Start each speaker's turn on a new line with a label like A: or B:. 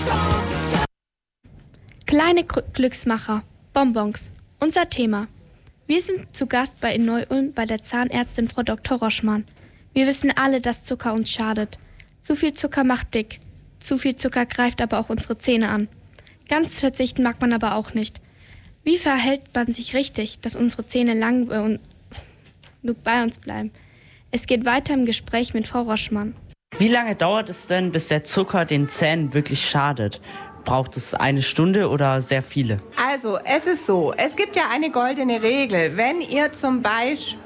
A: Kleine Glücksmacher, Bonbons, unser Thema. Wir sind zu Gast bei in Neu-Ulm bei der Zahnärztin Frau Dr. Roschmann. Wir wissen alle, dass Zucker uns schadet. Zu viel Zucker macht dick. Zu viel Zucker greift aber auch unsere Zähne an. Ganz verzichten mag man aber auch nicht. Wie verhält man sich richtig, dass unsere Zähne lang bei uns bleiben? Es geht weiter im Gespräch mit Frau Roschmann.
B: Wie lange dauert es denn, bis der Zucker den Zähnen wirklich schadet? Braucht es eine Stunde oder sehr viele?
C: Also, es ist so, es gibt ja eine goldene Regel. Wenn ihr zum Beispiel